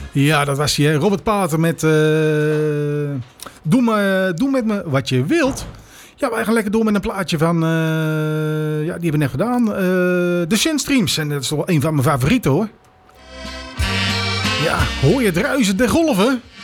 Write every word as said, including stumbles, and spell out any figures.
Ja, dat was hij, hè? Robert Pater met uh, doe, me, doe met me wat je wilt. Ja, wij gaan lekker door met een plaatje van... Uh, ja, die hebben we net gedaan. Uh, de Synstreams. En dat is toch wel een van mijn favorieten, hoor. Ja, hoor je het ruisen der golven?